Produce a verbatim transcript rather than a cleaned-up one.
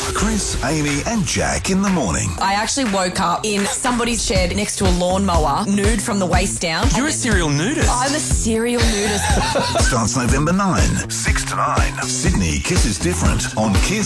Chris, Amy and Jack in the morning. I actually woke up in somebody's shed next to a lawnmower, nude from the waist down. You're a serial nudist. I'm a serial nudist. Starts November ninth, six to nine. Sydney Kisses Different on Kiss.